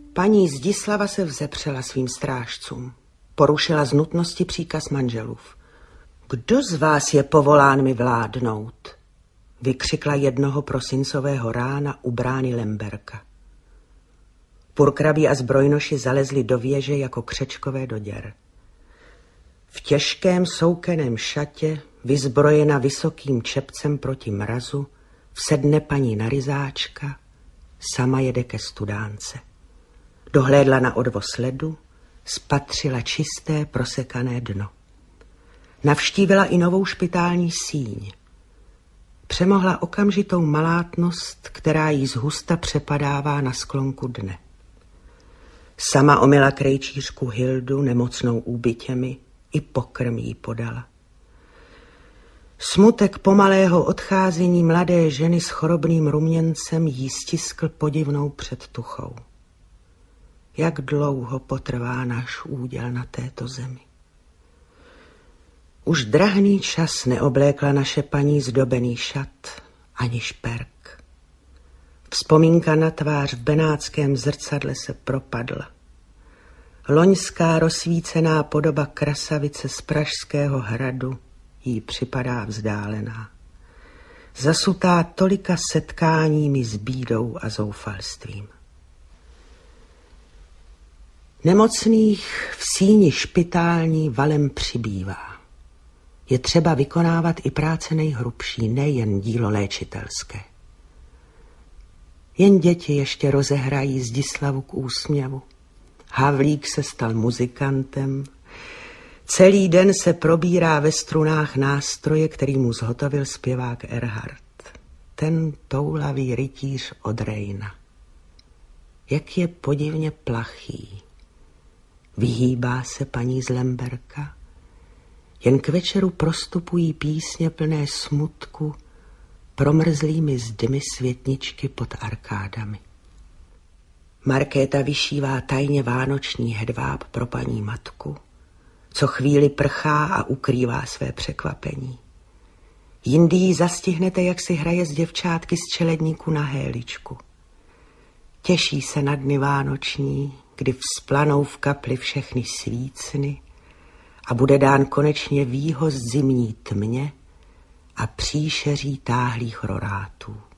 Paní Zdislava se vzepřela svým strážcům. Porušila z nutnosti příkaz manželův. Kdo z vás je povolán mi vládnout? Vykřikla jednoho prosincového rána u brány Lemberka. Purkrabí a zbrojnoši zalezli do věže jako křečkové do děr. V těžkém soukeném šatě, vyzbrojena vysokým čepcem proti mrazu, vsedne paní naryzáčka, sama jede ke studánce. Dohlédla na odvoz ledu, spatřila čisté prosekané dno. Navštívila i novou špitální síň. Přemohla okamžitou malátnost, která jí zhusta přepadává na sklonku dne. Sama omyla krejčířku Hildu nemocnou úbytěmi, i pokrm jí podala. Smutek pomalého odcházení mladé ženy s chorobným ruměncem jí stiskl podivnou předtuchou. Jak dlouho potrvá náš úděl na této zemi? Už drahný čas neoblékla naše paní zdobený šat ani šperk. Vzpomínka na tvář v benátském zrcadle se propadla. Loňská rozsvícená podoba krasavice z Pražského hradu jí připadá vzdálená. Zasutá tolika setkáními s bídou a zoufalstvím. Nemocných v síni špitální valem přibývá. Je třeba vykonávat i práce nejhrubší, nejen dílo léčitelské. Jen děti ještě rozehrají Zdislavu k úsměvu. Havlík se stal muzikantem. Celý den se probírá ve strunách nástroje, který mu zhotovil zpěvák Erhard. Ten toulavý rytíř od Rejna. Jak je podivně plachý. Vyhýbá se paní z Lemberka. Jen k večeru prostupují písně plné smutku promrzlými zdmi světničky pod arkádami. Markéta vyšívá tajně vánoční hedváb pro paní matku, co chvíli prchá a ukrývá své překvapení. Jindy ji zastihnete, jak si hraje s děvčátky z Čeledníku na héličku. Těší se na dny vánoční, kdy vzplanou v kapli všechny svícny a bude dán konečně výhoz zimní tmě a příšeří táhlých rorátů.